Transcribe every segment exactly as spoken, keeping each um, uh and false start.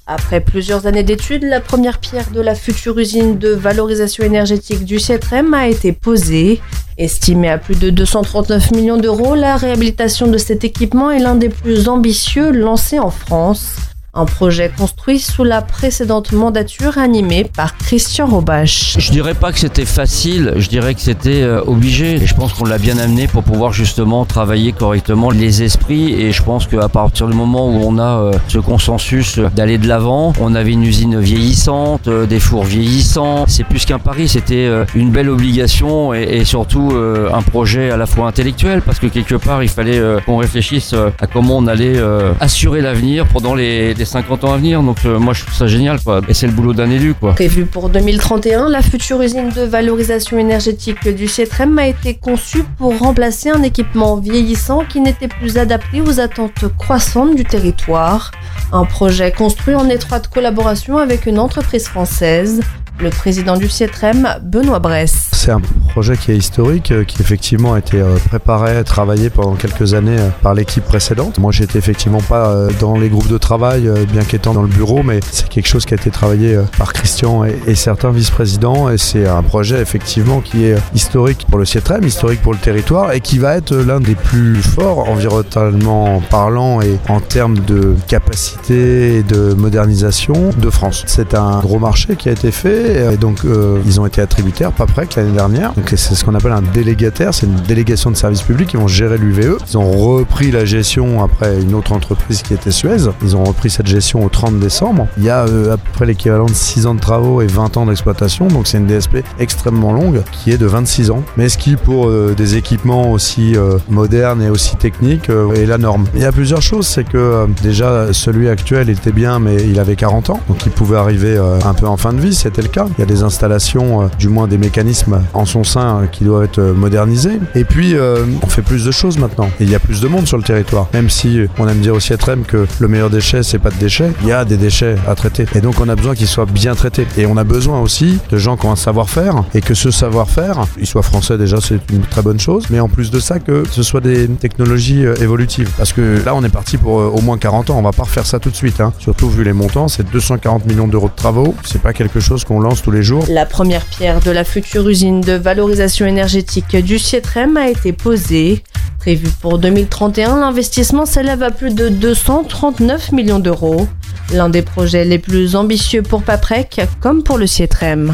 Après plusieurs années d'études, la première pierre de la future usine de valorisation énergétique du Sietrem a été posée. Estimée à plus de deux cent trente-neuf millions d'euros, la réhabilitation de cet équipement est l'un des plus ambitieux lancés en France. Un projet construit sous la précédente mandature animée par Christian Robach. Je dirais pas que c'était facile, je dirais que c'était euh, obligé. Et je pense qu'on l'a bien amené pour pouvoir justement travailler correctement les esprits. Et je pense qu'à partir du moment où on a euh, ce consensus d'aller de l'avant, on avait une usine vieillissante, euh, des fours vieillissants. C'est plus qu'un pari, c'était euh, une belle obligation et, et surtout euh, un projet à la fois intellectuel parce que quelque part il fallait euh, qu'on réfléchisse euh, à comment on allait euh, assurer l'avenir pendant les les cinquante ans à venir, donc euh, moi je trouve ça génial quoi. Et c'est le boulot d'un élu quoi. Prévue pour deux mille trente et un, la future usine de valorisation énergétique du Sietrem a été conçue pour remplacer un équipement vieillissant qui n'était plus adapté aux attentes croissantes du territoire. Un projet construit en étroite collaboration avec une entreprise française. Le président du Sietrem, Benoît Bresse. C'est un projet qui est historique, qui effectivement a été préparé, travaillé pendant quelques années par l'équipe précédente. Moi, j'étais effectivement pas dans les groupes de travail, bien qu'étant dans le bureau, mais c'est quelque chose qui a été travaillé par Christian et, et certains vice-présidents. Et c'est un projet effectivement qui est historique pour le Sietrem, historique pour le territoire et qui va être l'un des plus forts environnementalement parlant et en termes de capacité et de modernisation de France. C'est un gros marché qui a été fait. Et donc euh, ils ont été attributaires Paprec l'année dernière, donc c'est ce qu'on appelle un délégataire, c'est une délégation de service public, ils vont gérer l'U V E, ils ont repris la gestion après une autre entreprise qui était Suez, ils ont repris cette gestion au trente décembre, il y a euh, à peu près l'équivalent de six ans de travaux et vingt ans d'exploitation, donc c'est une D S P extrêmement longue qui est de vingt-six ans, mais ce qui pour euh, des équipements aussi euh, modernes et aussi techniques euh, est la norme. Il y a plusieurs choses, c'est que euh, déjà celui actuel était bien mais il avait quarante ans, donc il pouvait arriver euh, un peu en fin de vie, c'était le cas. Il y a des installations, euh, du moins des mécanismes en son sein euh, qui doivent être euh, modernisés. Et puis, euh, on fait plus de choses maintenant. Et il y a plus de monde sur le territoire. Même si on aime dire au Sietrem que le meilleur déchet, c'est pas de déchets, il y a des déchets à traiter. Et donc, on a besoin qu'ils soient bien traités. Et on a besoin aussi de gens qui ont un savoir-faire et que ce savoir-faire, il soit français déjà, c'est une très bonne chose. Mais en plus de ça, que ce soit des technologies euh, évolutives. Parce que là, on est parti pour euh, au moins quarante ans. On va pas refaire ça tout de suite. Hein. Surtout vu les montants, c'est deux cent quarante millions d'euros de travaux. C'est pas quelque chose qu'on lance tous les jours. La première pierre de la future usine de valorisation énergétique du Sietrem a été posée. Prévue pour deux mille trente et un, l'investissement s'élève à plus de deux cent trente-neuf millions d'euros. L'un des projets les plus ambitieux pour Paprec comme pour le Sietrem.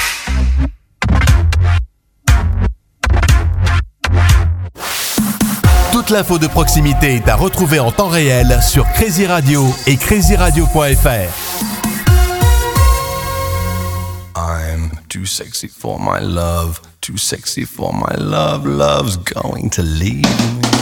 Toute l'info de proximité est à retrouver en temps réel sur Crazy Radio et crazy radio point f r. I'm too sexy for my love, too sexy for my love, love's going to leave me.